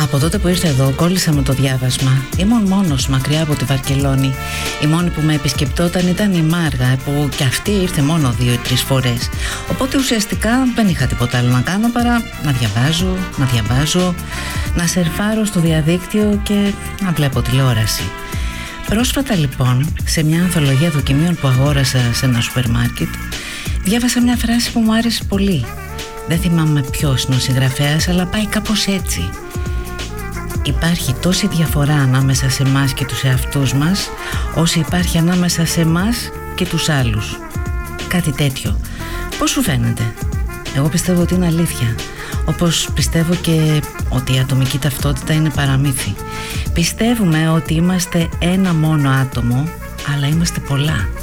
Από τότε που ήρθε εδώ κόλλησα με το διάβασμα. Ήμουν μόνος μακριά από τη Βαρκελόνη. Η μόνη που με επισκεπτόταν ήταν η Μάργα, που κι αυτή ήρθε μόνο 2 ή 3 φορές. Οπότε ουσιαστικά δεν είχα τίποτα άλλο να κάνω παρά να διαβάζω, να σερφάρω στο διαδίκτυο και να βλέπω τηλεόραση. Πρόσφατα λοιπόν, σε μια ανθολογία δοκιμίων που αγόρασα σε ένα σούπερ μάρκετ, διάβασα μια φράση που μου άρεσε πολύ. Δεν θυμάμαι ποιος είναι ο συγγραφέας, αλλά πάει κάπως έτσι. Υπάρχει τόση διαφορά ανάμεσα σε εμάς και τους εαυτούς μας, όσο υπάρχει ανάμεσα σε εμάς και τους άλλους. Κάτι τέτοιο. Πώς σου φαίνεται? Εγώ πιστεύω ότι είναι αλήθεια. Όπως πιστεύω και ότι η ατομική ταυτότητα είναι παραμύθι. Πιστεύουμε ότι είμαστε ένα μόνο άτομο, αλλά είμαστε πολλά.